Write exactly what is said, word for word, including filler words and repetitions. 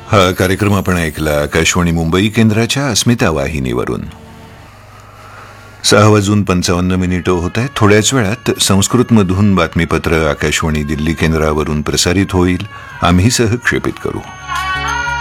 हा कार्यक्रम आपण ऐकला आकाशवाणी मुंबई केंद्राच्या अस्मिता वाहिनीवरून. सहा वाजून पंचावन्न मिनिटं होत आहेत. थोड्याच वेळात संस्कृतमधून बातमीपत्र आकाशवाणी दिल्ली केंद्रावरून प्रसारित होईल. आम्ही सहक्षेपित करू.